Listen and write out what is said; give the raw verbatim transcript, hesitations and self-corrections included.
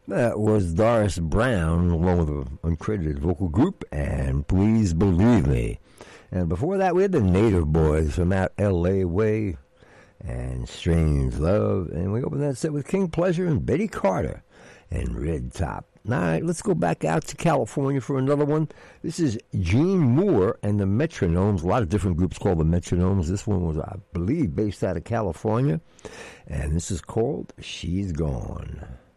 That was Doris Brown, along with an uncredited vocal group, and Please Believe Me. And before that, we had the Native Boys from out L A way, and Strange Love. And we opened that set with King Pleasure and Betty Carter and Red Top. All right, let's go back out to California for another one. This is Gene Moore and the Metronomes. A lot of different groups called the Metronomes. This one was, I believe, based out of California. And this is called She's Gone.